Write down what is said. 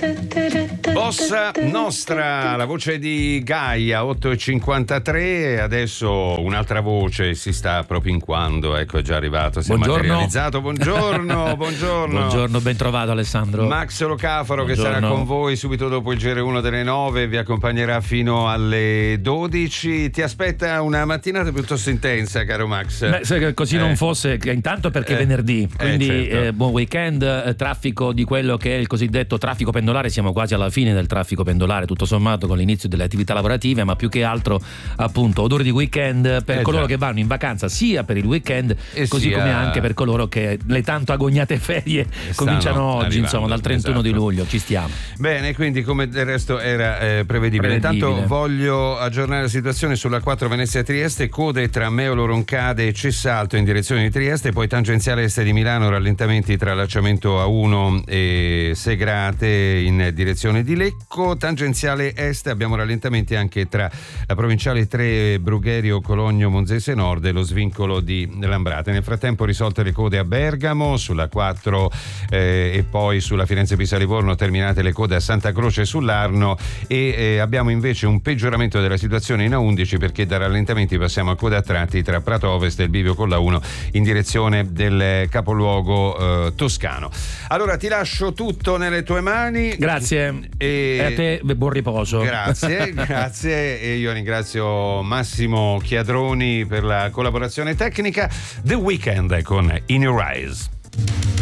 Bossa Nostra, la voce di Gaia, 8:53. Adesso un'altra voce si sta propinquando, ecco, è già arrivato, si è materializzato. Buongiorno. Buongiorno, ben trovato Alessandro. Max Locafaro, buongiorno, che sarà con voi subito dopo il GR1 delle 9, vi accompagnerà fino alle 12. Ti aspetta una mattinata piuttosto intensa, caro Max. Beh, se così non fosse, intanto perché è venerdì, quindi certo. buon weekend, traffico di quello che è il cosiddetto traffico pendolare, siamo quasi alla fine del traffico pendolare, tutto sommato, con l'inizio delle attività lavorative, ma più che altro appunto odore di weekend per coloro che vanno in vacanza, sia per il weekend così come anche per coloro che le tanto agognate ferie cominciano oggi, arrivando, insomma dal 31 di luglio, ci stiamo. Bene, quindi come del resto era prevedibile. Intanto voglio aggiornare la situazione sulla 4 Venezia-Trieste, code tra Meolo Roncade e Cessalto in direzione di Trieste, poi tangenziale est di Milano, rallentamenti tra allacciamento A1 e Segrate in direzione di Lecco, tangenziale est abbiamo rallentamenti anche tra la provinciale 3 Brugherio Cologno Monzese Nord e lo svincolo di Lambrate. Nel frattempo risolte le code a Bergamo sulla 4 e poi sulla Firenze Pisa Livorno, terminate le code a Santa Croce sull'Arno e abbiamo invece un peggioramento della situazione in A11 perché da rallentamenti passiamo a code a tratti tra Prato Ovest e il bivio con la 1 in direzione del capoluogo toscano. Allora ti lascio tutto nelle tue mani. Grazie e a te buon riposo. Grazie e io ringrazio Massimo Chiadroni per la collaborazione tecnica. The Weeknd con In Your Eyes.